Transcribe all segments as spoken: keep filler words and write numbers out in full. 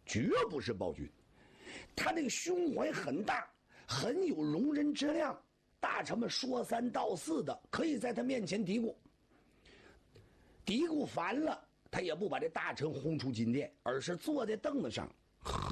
绝不是暴君。他那个胸怀很大，很有容人之量，大臣们说三道四的，可以在他面前嘀咕，嘀咕烦了，他也不把这大臣轰出金殿，而是坐在凳子上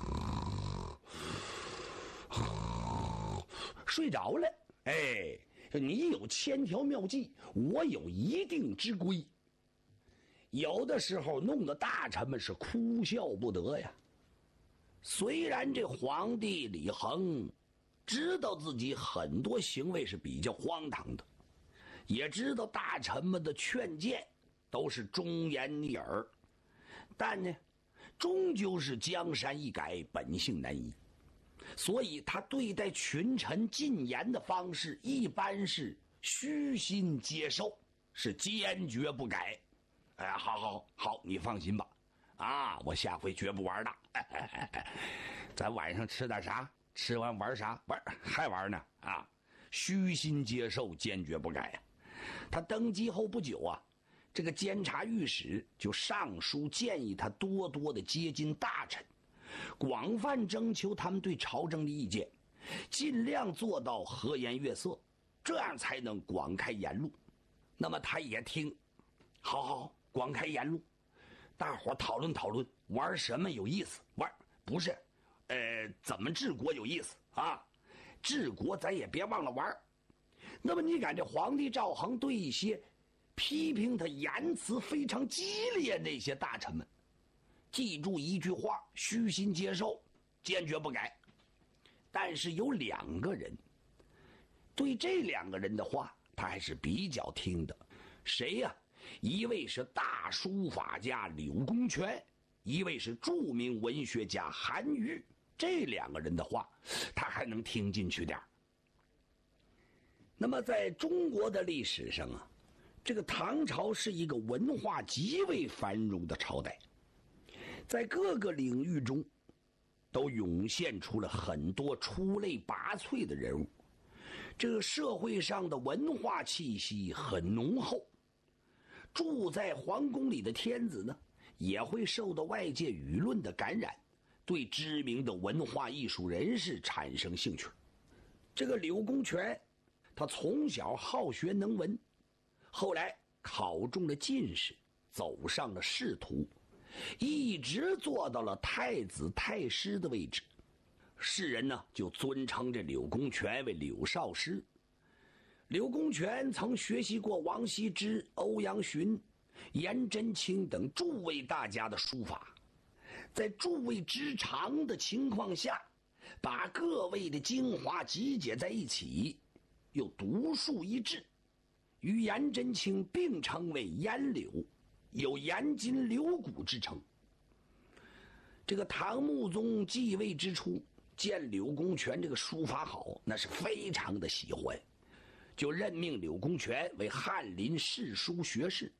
睡着了。哎，你有千条妙计，我有一定之规。有的时候弄得大臣们是哭笑不得呀。虽然这皇帝李恒知道自己很多行为是比较荒唐的，也知道大臣们的劝谏都是忠言逆耳，但呢，终究是江山易改，本性难移。所以他对待群臣进言的方式一般是虚心接受，是坚决不改。哎，好好好，你放心吧，啊，我下回绝不玩了。咱晚上吃点啥？吃完玩啥？玩还玩呢？啊，虚心接受，坚决不改啊。他登基后不久啊，这个监察御史就上书建议他多多的接近大臣，广泛征求他们对朝政的意见，尽量做到和颜悦色，这样才能广开言路。那么他也听，好好广开言路，大伙讨论讨论，玩什么有意思？玩不是，呃，怎么治国有意思啊？治国咱也别忘了玩。那么你看这皇帝赵恒对一些批评他言辞非常激烈那些大臣们，记住一句话，虚心接受，坚决不改。但是有两个人，对这两个人的话他还是比较听的。谁呀、啊？一位是大书法家柳公权，一位是著名文学家韩愈。这两个人的话他还能听进去点。那么在中国的历史上啊，这个唐朝是一个文化极为繁荣的朝代，在各个领域中都涌现出了很多出类拔萃的人物，这个社会上的文化气息很浓厚。住在皇宫里的天子呢，也会受到外界舆论的感染，对知名的文化艺术人士产生兴趣。这个柳公权他从小好学能文，后来考中了进士，走上了仕途，一直做到了太子太师的位置。世人呢就尊称这柳公权为柳少师。柳公权曾学习过王羲之、欧阳询、颜真卿等诸位大家的书法，在诸位之长的情况下，把各位的精华集结在一起，又独树一帜，与颜真卿并称为颜柳，有颜筋柳骨之称。这个唐穆宗继位之初，见柳公权这个书法好，那是非常的喜欢，就任命柳公权为翰林侍书学士。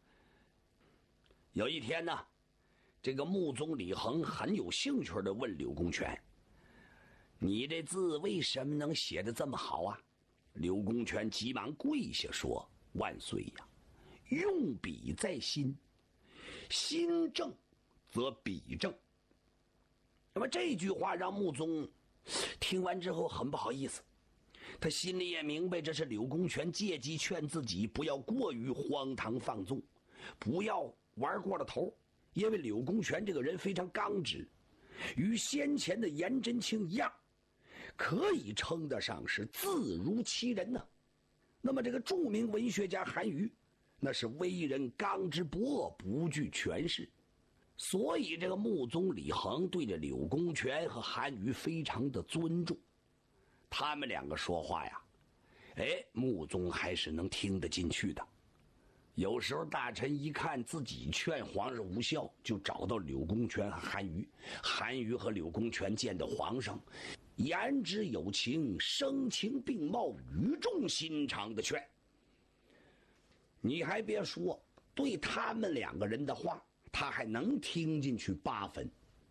有一天呢，这个穆宗李恒很有兴趣地问柳公权，你这字为什么能写得这么好啊？柳公权急忙跪下说，万岁呀，用笔在心，心正则笔正。那么这句话让穆宗听完之后很不好意思，他心里也明白这是柳公权借机劝自己不要过于荒唐放纵，不要玩过了头，因为柳公权这个人非常刚直，与先前的颜真卿一样，可以称得上是自如其人呢、啊。那么这个著名文学家韩愈，那是为人刚直不阿，不惧权势，所以这个穆宗李恒对着柳公权和韩愈非常的尊重。他们两个说话呀，哎，穆宗还是能听得进去的。有时候大臣一看自己劝皇上无效，就找到柳公权和韩愈，韩愈和柳公权见到皇上，言之有情，声情并茂，语重心长的劝。你还别说，对他们两个人的话他还能听进去八分。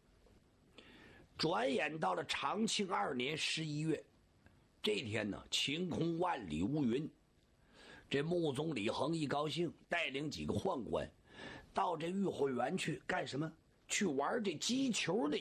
转眼到了长庆二年十一月，这天呢，晴空万里无云。这穆宗李恒一高兴，带领几个宦官到这御后园去干什么？去玩这击球的